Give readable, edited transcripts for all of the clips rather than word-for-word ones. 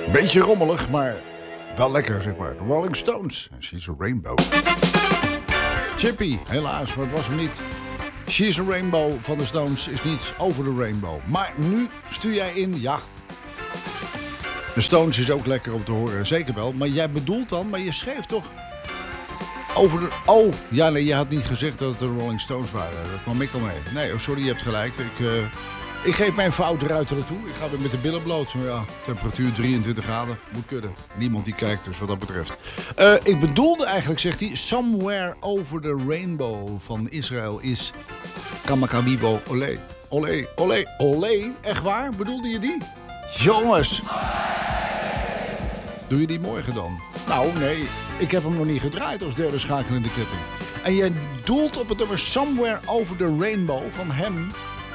Beetje rommelig, maar wel lekker, zeg maar. De Rolling Stones. She's a Rainbow. Chippy, helaas, maar het was hem niet. She's a Rainbow van de Stones is niet over de rainbow. Maar nu stuur jij in, ja. De Stones is ook lekker om te horen, zeker wel. Maar jij bedoelt dan, maar je schreef toch over de... Oh, ja, nee, je had niet gezegd dat het de Rolling Stones waren. Dat kwam ik al mee. Nee, oh, sorry, je hebt gelijk. Ik geef mijn fout eruit naartoe. Ik ga weer met de billen bloot. Maar ja, temperatuur 23 graden. Moet kunnen. Niemand die kijkt, dus wat dat betreft. Ik bedoelde eigenlijk, zegt hij... Somewhere over the rainbow van Israël is... Kamakabibo Olé. Olé, olé, olé. Echt waar? Bedoelde je die? Jongens. Doe je die morgen dan? Nou, nee. Ik heb hem nog niet gedraaid als derde schakel in de ketting. En jij doelt op het nummer Somewhere over the rainbow van hem...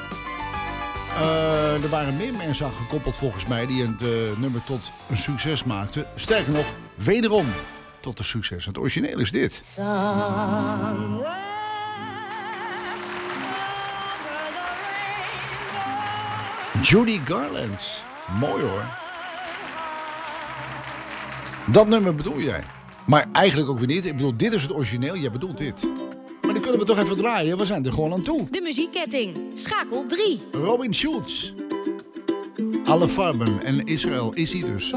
er waren meer mensen aan gekoppeld volgens mij die het nummer tot een succes maakten. Sterker nog, wederom tot een succes. Het origineel is dit. Judy Garland. Mooi hoor. Dat nummer bedoel jij. Maar eigenlijk ook weer niet. Ik bedoel, dit is het origineel. Jij bedoelt dit. Maar dan kunnen we toch even draaien. We zijn er gewoon aan toe. De muziekketting. Schakel 3. Robin Schulz. Alle Farben en Israël is hij dus.